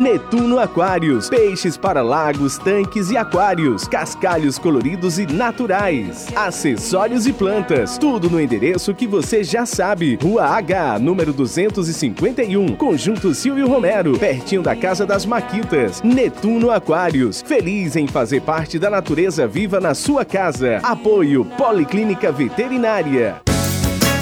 Netuno Aquários, peixes para lagos, tanques e aquários, cascalhos coloridos e naturais, acessórios e plantas, tudo no endereço que você já sabe. Rua H, número 251, Conjunto Silvio Romero, pertinho da Casa das Maquitas. Netuno Aquários, feliz em fazer parte da natureza viva na sua casa. Apoio Policlínica Veterinária.